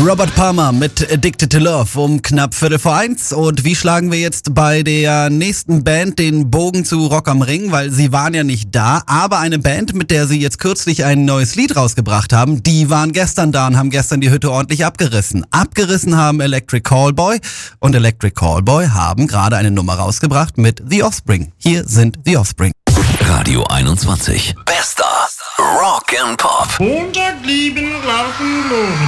Robert Palmer mit Addicted to Love um knapp 1:15. Und wie schlagen wir jetzt bei der nächsten Band den Bogen zu Rock am Ring? Weil sie waren ja nicht da, aber eine Band, mit der sie jetzt kürzlich ein neues Lied rausgebracht haben, die waren gestern da und haben gestern die Hütte ordentlich abgerissen. Abgerissen haben Electric Callboy und Electric Callboy haben gerade eine Nummer rausgebracht mit The Offspring. Hier sind The Offspring. Radio 21. Bester Rock and Pop. Montag lieben, laufen, loben.